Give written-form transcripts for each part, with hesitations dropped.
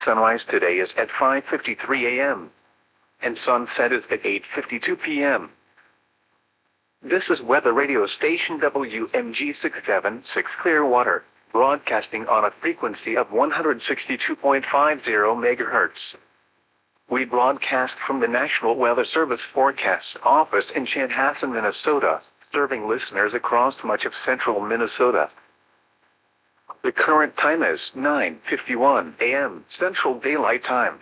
sunrise today is at 5:53 a.m. and sunset is at 8:52 p.m. This is weather radio station WMG 676 Clearwater, broadcasting on a frequency of 162.50 MHz. We broadcast from the National Weather Service Forecast Office in Chanhassen, Minnesota, serving listeners across much of central Minnesota. The current time is 9:51 a.m. Central Daylight Time.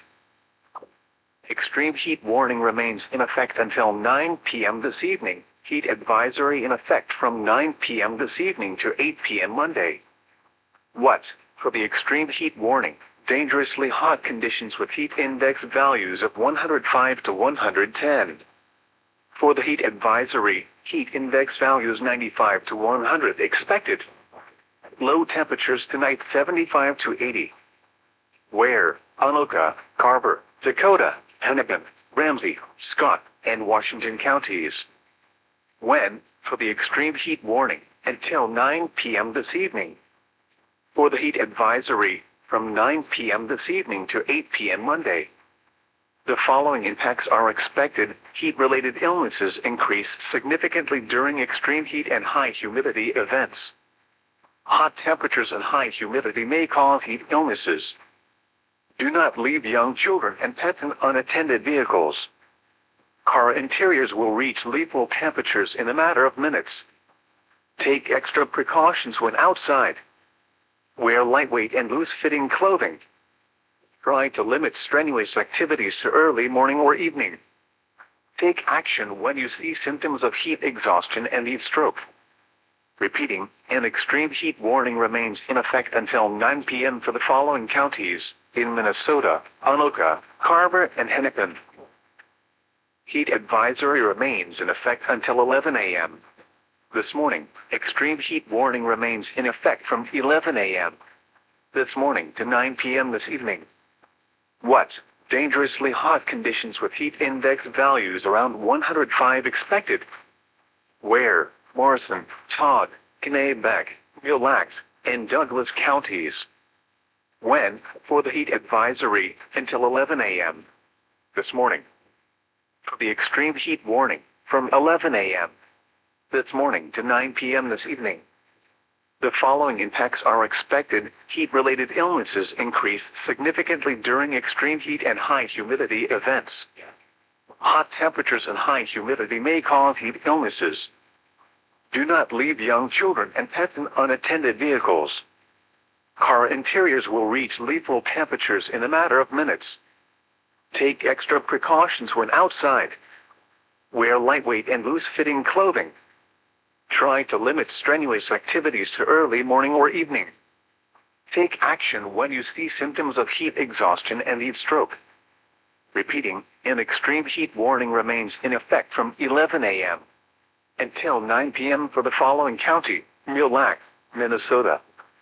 Extreme heat warning remains in effect until 9 p.m. this evening. Heat advisory in effect from 9 p.m. this evening to 8 p.m. Monday. What? For the extreme heat warning, dangerously hot conditions with heat index values of 105 to 110. For the heat advisory, heat index values 95 to 100 expected. Low temperatures tonight 75 to 80. Where? Anoka, Carver, Dakota, Hennepin, Ramsey, Scott, and Washington counties. When? For the extreme heat warning, until 9 p.m. this evening. For the heat advisory, from 9 p.m. this evening to 8 p.m. Monday. The following impacts are expected. Heat-related illnesses increase significantly during extreme heat and high humidity events. Hot temperatures and high humidity may cause heat illnesses. Do not leave young children and pets in unattended vehicles. Car interiors will reach lethal temperatures in a matter of minutes. Take extra precautions when outside. Wear lightweight and loose-fitting clothing. Try to limit strenuous activities to early morning or evening. Take action when you see symptoms of heat exhaustion and heat stroke. Repeating, an extreme heat warning remains in effect until 9 p.m. for the following counties, in Minnesota, Anoka, Carver, and Hennepin. Heat advisory remains in effect until 11 a.m. This morning, extreme heat warning remains in effect from 11 a.m. this morning to 9 p.m. this evening. What? Dangerously hot conditions with heat index values around 105 expected. Where? Morrison, Todd, Kennebec, Mille Lacs, and Douglas counties. When? For the heat advisory, until 11 a.m. this morning. For the extreme heat warning, from 11 a.m. this morning to 9 p.m. this evening. The following impacts are expected. Heat-related illnesses increase significantly during extreme heat and high humidity events. Hot temperatures and high humidity may cause heat illnesses. Do not leave young children and pets in unattended vehicles. Car interiors will reach lethal temperatures in a matter of minutes. Take extra precautions when outside. Wear lightweight and loose-fitting clothing. Try to limit strenuous activities to early morning or evening. Take action when you see symptoms of heat exhaustion and heat stroke. Repeating, an extreme heat warning remains in effect from 11 a.m. until 9 p.m. for the following county, Mille Lacs, Minnesota.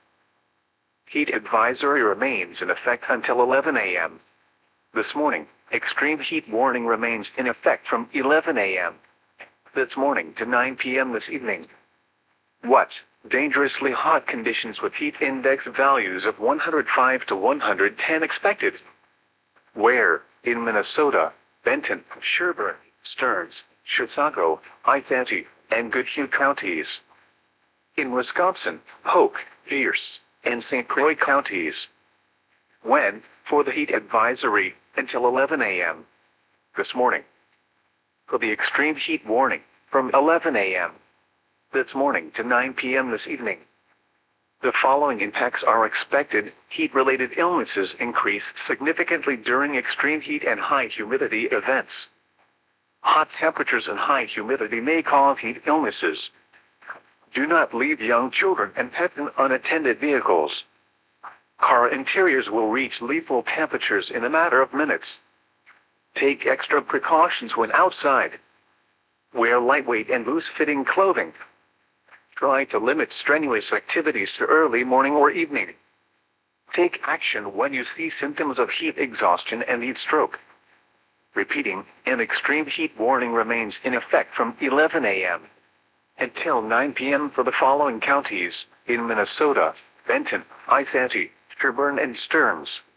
Heat advisory remains in effect until 11 a.m. this morning. Extreme heat warning remains in effect from 11 a.m. this morning to 9 p.m. this evening. What? Dangerously hot conditions with heat index values of 105 to 110 expected. Where? In Minnesota, Benton, Sherburne, Stearns, Chisago, Isanti, and Goodhue counties. In Wisconsin, Polk, Pierce, and St. Croix counties. When? For the heat advisory, until 11 a.m. this morning. For the extreme heat warning, from 11 a.m. this morning to 9 p.m. this evening. The following impacts are expected. Heat-related illnesses increase significantly during extreme heat and high humidity events. Hot temperatures and high humidity may cause heat illnesses. Do not leave young children and pets in unattended vehicles. Car interiors will reach lethal temperatures in a matter of minutes. Take extra precautions when outside. Wear lightweight and loose-fitting clothing. Try to limit strenuous activities to early morning or evening. Take action when you see symptoms of heat exhaustion and heat stroke. Repeating, an extreme heat warning remains in effect from 11 a.m. until 9 p.m. for the following counties, in Minnesota, Benton, Isanti, Sherburne, and Stearns.